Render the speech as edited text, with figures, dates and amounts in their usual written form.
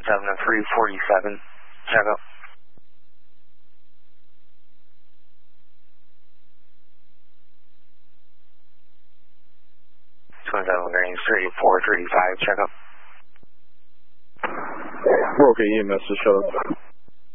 27 to 347. Check up. 27 Grange 3435. Check up. Broke EMS to shut up.